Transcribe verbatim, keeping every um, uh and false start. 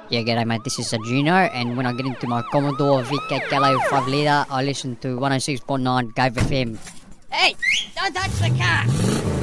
Yeah, g'day mate, this is a Juno, and when I get into my Commodore V K Gallo five litre, I listen to one oh six point nine Gove F M. Hey, don't touch the car!